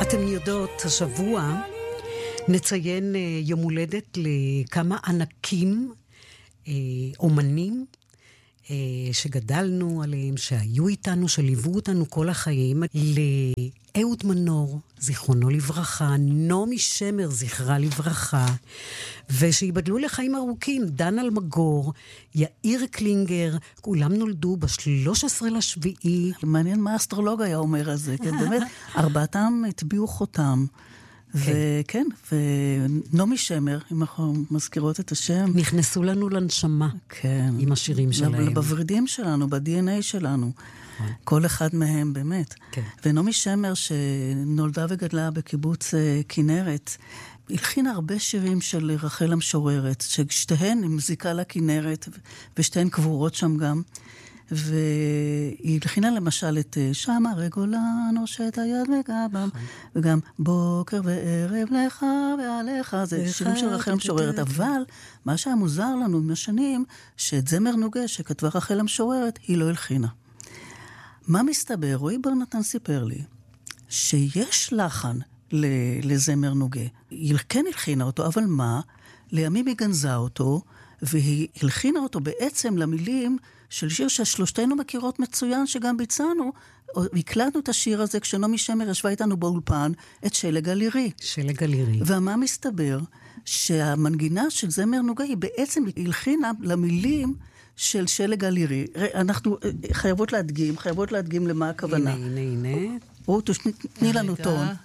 אתם יודעות, השבוע נציין יום הולדת לכמה ענקים, אומנים, שגדלנו עליהם, שהיו איתנו, שליוו אותנו כל החיים. לאהוד מנור, זיכרונו לברכה, נעמי שמר, זכרה לברכה, ושיבדלו לחיים ארוכים, דן אלמגור, יאיר קלינגר, כולם נולדו ב-13 לשביעי. מעניין מה האסטרולוג היה אומר על זה, כן, באמת, ארבעתם הטביעו חותם. וכן, ונעמי שמר, אם אנחנו מזכירות את השם, נכנסו לנו לנשמה, כן, עם השירים שלהם. בוורידים שלנו, ב-DNA שלנו. כל אחד מהם באמת. כן. ונעמי שמר, שנולדה וגדלה בקיבוץ כנרת, הלחינה הרבה שירים של רחל המשוררת, ששתיהן עם זיקה לכנרת, ושתיהן קבורות שם גם. והיא הלחינה למשל את שמה רגולן הושט היד וגבם, וגם בוקר וערב לך ועליך, זה שירים של רחל המשוררת. אבל מה שהיה מוזר לנו עם השנים, שאת זמר נוגה שכתבה רחל המשוררת, היא לא הלחינה. מה מסתבר? רועי בר נתן סיפר לי שיש לחן לזמר נוגה. היא כן הלחינה אותו, אבל מה? לימים היא גנזה אותו, והיא הלחינה אותו בעצם למילים של שיר ששלושתנו מכירות מצוין, שגם ביצענו, הקלטנו את השיר הזה כשנעמי שמר ישבה איתנו באולפן, את שלג הלירי. שלג הלירי. ומה מסתבר? שהמנגינה של זמר נוגה היא בעצם הלחינה למילים של שלג הלירי. אנחנו חייבות להדגים למה הכוונה. הנה. תני לנו טון.